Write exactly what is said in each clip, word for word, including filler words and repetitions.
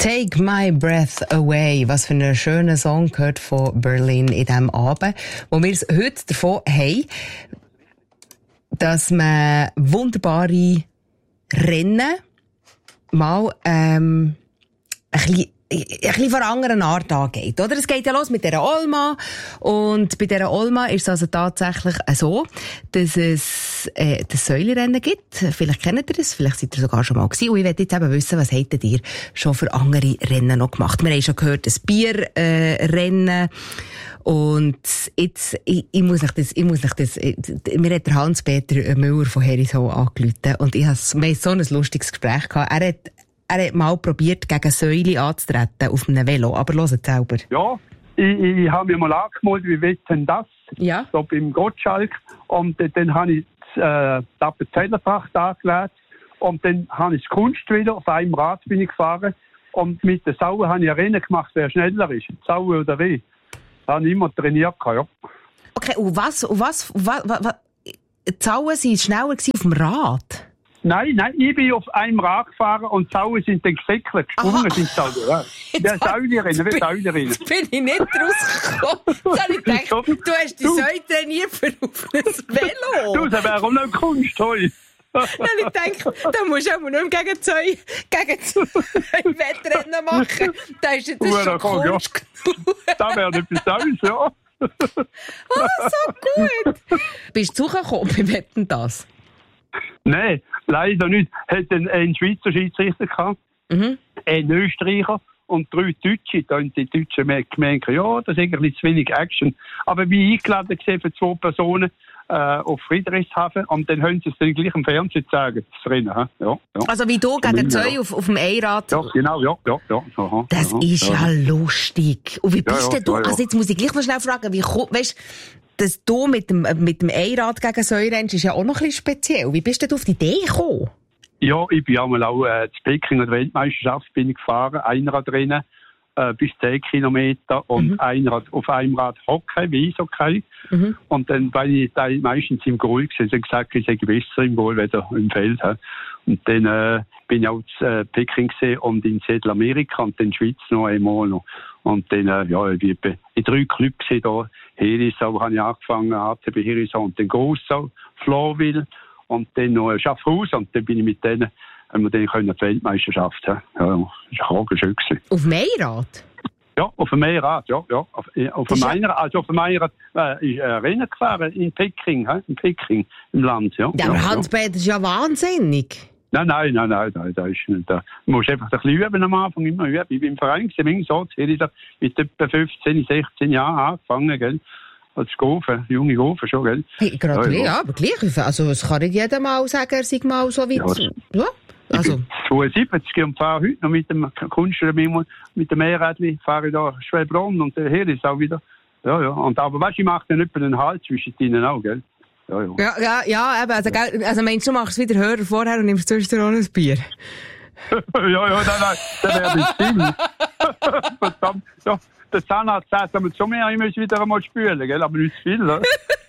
Take My Breath Away. Was für einen schönen Song gehört von Berlin in diesem Abend, wo wir es heute davon haben, dass man wunderbare Rennen mal ähm, ein bisschen ein bisschen von einer anderen Art angeht, oder? Es geht ja los mit dieser Olma. Und bei dieser Olma ist es also tatsächlich so, dass es äh, das Säulenrennen gibt. Vielleicht kennt ihr das, vielleicht seid ihr sogar schon mal gewesen. Und ich möchte jetzt eben wissen, was hättet ihr schon für andere Rennen noch gemacht? Wir haben schon gehört, das Bierrennen. Äh, Und jetzt, ich, ich muss euch das, ich muss euch das, ich, mir hat der Hans-Peter Müller von Herisau angerufen. Und ich habe, wir haben so ein lustiges Gespräch gehabt. Er hat, Er hat mal probiert, gegen Säule anzutreten auf einem Velo. Aber hört es selber. Ja, ich, ich, ich habe mir mal angemeldet, wie wird denn das? Ja. So beim Gottschalk. Und äh, dann habe ich das äh, Appenzellerfach angelegt. Und dann habe ich das Kunstvideo, auf einem Rad bin ich gefahren. Und mit der Saue habe ich ein Rennen gemacht, wer schneller ist. Saue oder Reh. Das habe ich immer trainiert, ja. Okay, und was, und was, was, was, was die Sauen waren schneller auf dem Rad? Nein, nein, ich bin auf einem Rad gefahren und die Sauen sind dann gesäckelt, gesprungen sind die Sauen. Ja. Der Säulerin, wie Säulerin. Jetzt bin ich nicht rausgekommen. Jetzt habe ich gedacht, du hast die Säule trainiert für auf ein Velo. Du, das wäre auch noch Kunst, toll. Dann habe ich gedacht, da musst du auch nicht mehr gegen Zeug, gegen Zeug Wettrennen machen. Da ist jetzt schon Kunst genug. Da wäre etwas Neues, ja. Oh, so gut. Bist du zugekommen bei Wetten das? Nein, leider nicht. Es hat einen, einen Schweizer Schiedsrichter gehabt, mhm. einen Österreicher und drei Deutsche. Da haben die Deutschen gemerkt, ja, das ist eigentlich zu wenig Action. Aber wie eingeladen gesehen für zwei Personen äh, auf Friedrichshafen und dann haben sie es dann gleich im Fernsehen zeigen, das Rennen. Ja, ja. Also wie du gegen Zeug auf, auf dem Einrad? Ja, genau, ja, ja, ja. Aha, das aha, ist ja, ja lustig. Und wie bist ja, denn du, ja, ja. also jetzt muss ich gleich mal schnell fragen, wie weißt dass du mit dem, mit dem Einrad gegen Säure rennst, ist ja auch noch ein bisschen speziell. Wie bist du auf die Idee gekommen? Ja, ich bin einmal auch äh, zu Peking an der Weltmeisterschaft bin ich gefahren, Einradrennen äh, bis zehn Kilometer und mhm. Einrad, auf einem Rad Hockey, wie Eishockey. Mhm. Und dann war ich da meistens im Goal gewesen. Sie haben gesagt, ich sei besser im Goal als im Feld. He. Und dann äh, bin ich auch zu äh, Peking gesehen und in Südamerika und dann Schweiz noch einmal noch. Und dann, äh, ja, ich bin in drei Clubs gesehen, da Herisau habe ich angefangen, A C B Herisau und dann Grossau, Florwil und dann noch Schaffhausen und dann bin ich mit denen, haben wir dann können die Weltmeisterschaft haben. Ja, das war auch schön gewesen. Auf dem Einrad? Ja, auf dem Einrad, ja, ja. Auf, auf dem Einrad, also auf dem Einrad äh, ist ein Rennen gefahren in Peking, he? in Peking, im Land, ja. Ja, aber ja, Hans-Peter, das ist ja wahnsinnig. Nein, nein, nein, nein, nein, da ist nicht da. Du musst einfach ein bisschen üben am Anfang, immer üben. Ich bin im Verein gewesen, so, ich habe mit etwa fünfzehn, sechzehn Jahren angefangen, gell. Als Gofen, junge Gofen schon, gell. Hey, gratuliere, ja, ja, aber gleich, also es kann nicht jeder mal sagen, er sei mal so weit. Ja, ja, also. zweiundsiebzig und fahre heute noch mit dem Kunstler, mit dem Meerrädli, fahre ich da Schwebronn und hier ist auch wieder. Ja, ja, und aber weißt du, ich mache dann etwa einen Halt zwischen ihnen auch, gell. Ja, ja, ja, ja, ja eben, also, also meinst du, machst wieder Hörer vorher und nimmst zwischendurch ein Bier? ja, ja, nein, nein, das wäre nicht viel. Verdammt, ja, der Zahnarzt sagt, aber zu mir, ich muss wieder einmal spülen, gell, aber nicht zu viel, ne?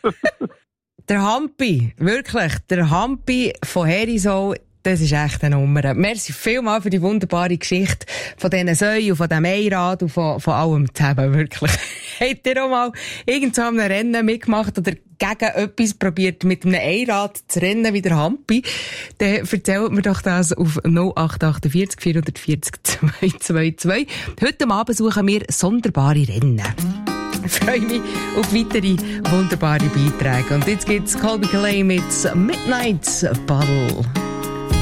Der Hampi, wirklich, der Hampi von Herisau, das ist echt eine Nummer. Merci vielmals für die wunderbare Geschichte von diesen Säuen und von diesem Einrad und von, von allem zusammen, wirklich. Habt ihr auch mal irgend so einem Rennen mitgemacht oder gegen etwas probiert, mit einem Einrad zu rennen wie der Hampi? Dann erzählt mir doch das auf null acht acht vier vier vier zwei zwei zwei. Heute Abend suchen wir sonderbare Rennen. Ich freue mich auf weitere wunderbare Beiträge. Und jetzt gibt's Colby Calais mit Midnight Bottle.